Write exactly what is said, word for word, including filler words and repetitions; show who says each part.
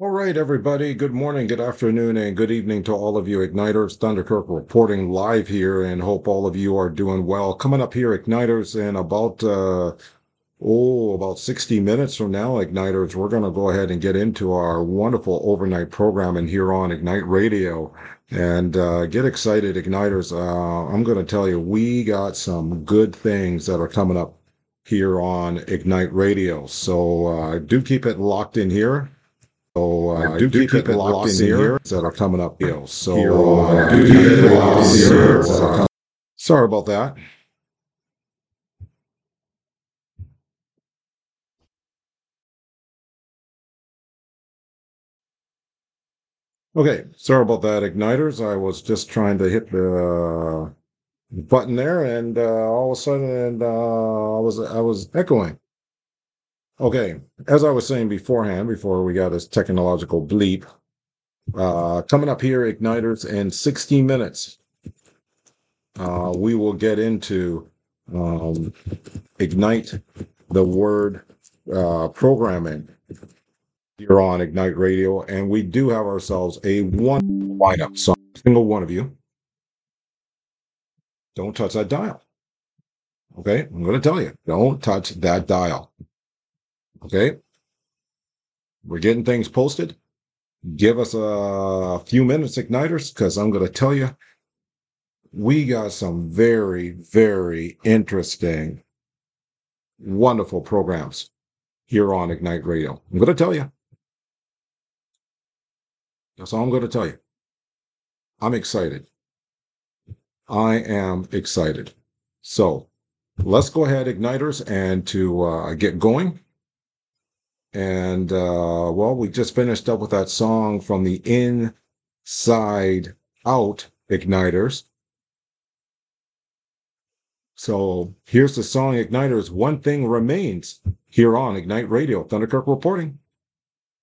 Speaker 1: All right, everybody. Good morning, good afternoon, and good evening to all of you Igniters. Thunderkirk reporting live here, and hope all of you are doing well. Coming up here, Igniters, in about uh, oh, about sixty minutes from now, Igniters, we're going to go ahead and get into our wonderful overnight programming here on Ignite Radio. And uh, get excited, Igniters. Uh, I'm going to tell you, we got some good things that are coming up here on Ignite Radio. So uh, do keep it locked in here. So uh, do, do keep, keep it, it locked, locked in, in here, here that are coming up here. So here uh, do keep it locked in here. That are com- Sorry about that. Okay, sorry about that, Igniters. I was just trying to hit the button there, and uh, all of a sudden, and uh, I was I was echoing. Okay, as I was saying beforehand, before we got this technological bleep, uh, coming up here, Igniters, in sixty minutes, uh, we will get into um, Ignite the Word uh, programming here on Ignite Radio, and we do have ourselves a one lineup. So, single one of you, don't touch that dial. Okay, I'm going to tell you, don't touch that dial. Okay, we're getting things posted. Give us a few minutes, Igniters, because I'm going to tell you, we got some very, very interesting, wonderful programs here on Ignite Radio. I'm going to tell you. That's all I'm going to tell you. I'm excited. I am excited. So let's go ahead, Igniters, and to uh, get going. And uh, well, we just finished up with that song from the Inside Out Igniters. So here's the song, Igniters. One Thing Remains here on Ignite Radio. Thunderkirk reporting.